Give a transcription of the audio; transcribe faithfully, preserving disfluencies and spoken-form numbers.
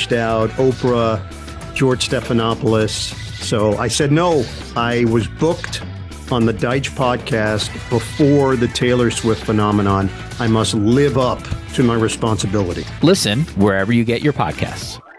reached out, Oprah, George Stephanopoulos. So I said no. I was booked on the Deitch podcast before the Taylor Swift phenomenon. I must live up to my responsibility. Listen wherever you get your podcasts.